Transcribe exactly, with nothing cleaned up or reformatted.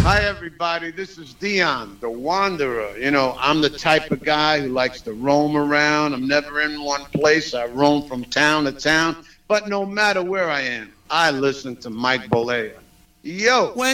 Hi, everybody. This is Dion, the Wanderer. You know, I'm the type of guy who likes to roam around. I'm never in one place. I roam from town to town. But no matter where I am, I listen to Mike Bolea. Yo. When